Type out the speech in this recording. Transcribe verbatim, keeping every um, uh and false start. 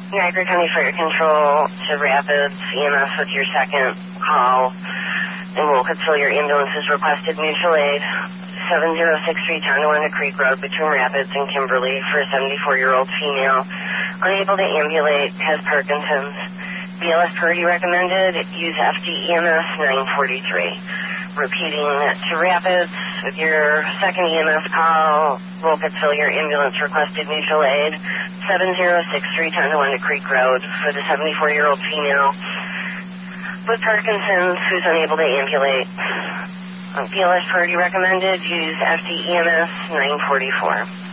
Niagara County Fire Control to Rapids, E M S with your second call. In Wilkesville, your ambulance has requested mutual aid. seven zero six three Tonawanda Creek Road between Rapids and Kimberly for a seventy-four-year-old female. Unable to ambulate, has Parkinson's. B L S priority recommended, use F D E M S nine forty-three. Repeating to Rapids with your second E M S call. Wilkesville, your ambulance requested mutual aid. seven zero six three Tonawanda Creek Road for the seventy-four-year-old female with Parkinson's who's unable to ambulate. B L S priority recommended, use F D E M S nine forty-four.